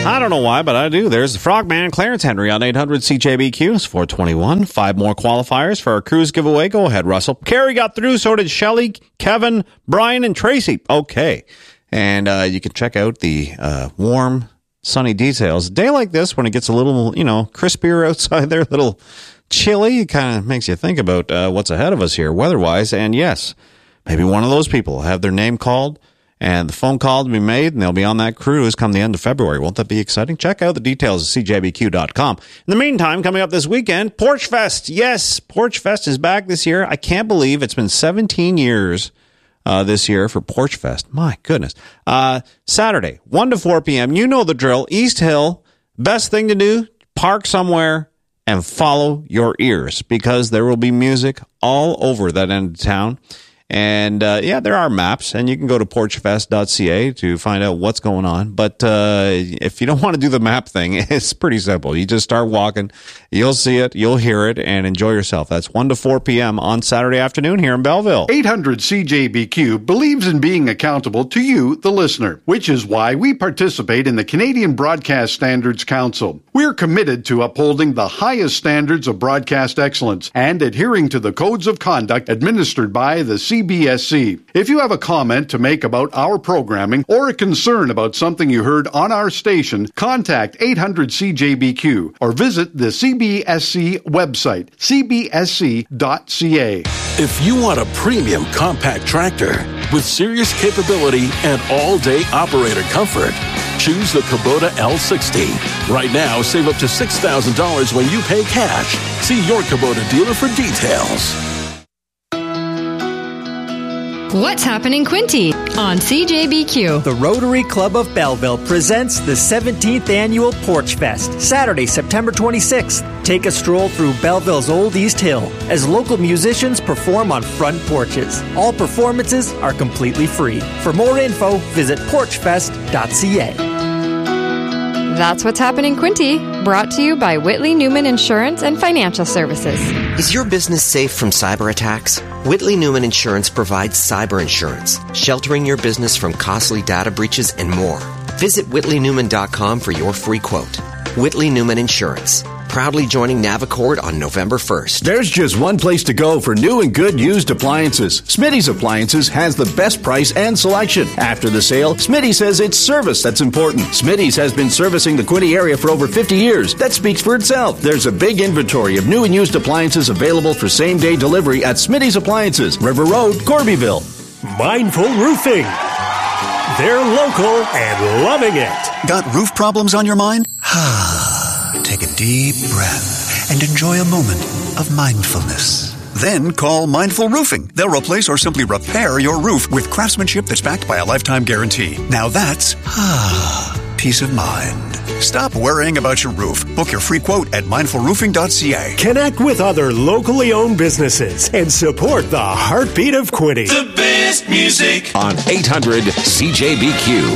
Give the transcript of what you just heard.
I don't know why, but I do. There's the Frogman, Clarence Henry on 800 CJBQ. It's 421. 5 more qualifiers for our cruise giveaway. Go ahead, Russell. Carrie got through. So did Shelley, Kevin, Brian, and Tracy. Okay. And you can check out the warm, sunny details. A day like this, when it gets a little, crispier outside there, a little chilly, it kind of makes you think about what's ahead of us here weather-wise. And yes, maybe one of those people will have their name called and the phone call to be made, and they'll be on that cruise come the end of February. Won't that be exciting? Check out the details at cjbq.com. In the meantime, coming up this weekend, Porch Fest. Yes, Porch Fest is back this year. I can't believe it's been 17 years this year for Porch Fest. My goodness. Saturday, 1 to 4 p.m. You know the drill. East Hill. Best thing to do, park somewhere and follow your ears, because there will be music all over that end of town. And, there are maps, and you can go to porchfest.ca to find out what's going on. But if you don't want to do the map thing, it's pretty simple. You just start walking. You'll see it, you'll hear it, and enjoy yourself. That's 1 to 4 p.m. on Saturday afternoon here in Belleville. 800 CJBQ believes in being accountable to you, the listener, which is why we participate in the Canadian Broadcast Standards Council. We're committed to upholding the highest standards of broadcast excellence and adhering to the codes of conduct administered by the CBSC. If you have a comment to make about our programming or a concern about something you heard on our station, contact 800-CJBQ or visit the CBSC website, cbsc.ca. If you want a premium compact tractor with serious capability and all-day operator comfort, choose the Kubota L60. Right now, save up to $6,000 when you pay cash. See your Kubota dealer for details. What's happening, Quinty, on CJBQ? The Rotary Club of Belleville presents the 17th Annual Porch Fest, Saturday, September 26th. Take a stroll through Belleville's Old East Hill as local musicians perform on front porches. All performances are completely free. For more info, visit porchfest.ca. That's what's happening, Quinty. Brought to you by Whitley Newman Insurance and Financial Services. Is your business safe from cyber attacks? Whitley Newman Insurance provides cyber insurance, sheltering your business from costly data breaches and more. Visit whitleynewman.com for your free quote. Whitley Newman Insurance. Proudly joining Navicord on November 1st. There's just one place to go for new and good used appliances. Smitty's Appliances has the best price and selection. After the sale, Smitty says it's service that's important. Smitty's has been servicing the Quinte area for over 50 years. That speaks for itself. There's a big inventory of new and used appliances available for same-day delivery at Smitty's Appliances, River Road, Corbyville. Mindful Roofing. They're local and loving it. Got roof problems on your mind? Take a deep breath and enjoy a moment of mindfulness. Then call Mindful Roofing. They'll replace or simply repair your roof with craftsmanship that's backed by a lifetime guarantee. Now that's peace of mind. Stop worrying about your roof. Book your free quote at mindfulroofing.ca. Connect with other locally owned businesses and support the heartbeat of Quinte. The best music on 800 CJBQ.